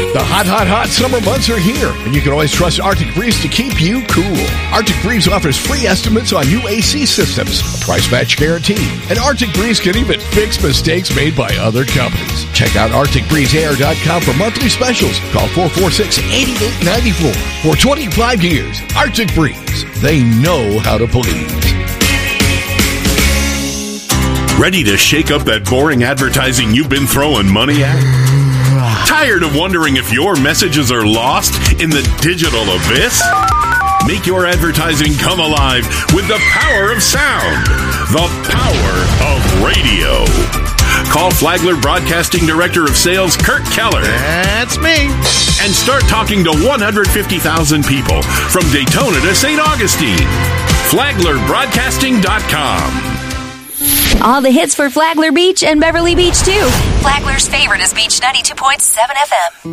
The hot summer months are here, and you can always trust Arctic Breeze to keep you cool. Arctic Breeze offers free estimates on new AC systems, a price match guarantee, and Arctic Breeze can even fix mistakes made by other companies. Check out ArcticBreezeAir.com for monthly specials. Call 446-8894. For 25 years, Arctic Breeze. They know how to please. Ready to shake up that boring advertising you've been throwing money at? Tired of wondering if your messages are lost in the digital abyss? Make your advertising come alive with the power of sound, the power of radio. Call Flagler Broadcasting Director of Sales, Kurt Keller. That's me. And start talking to 150,000 people from Daytona to St. Augustine. FlaglerBroadcasting.com. All the hits for Flagler Beach and Beverly Beach, too. Flagler's favorite is Beach 92.7 FM.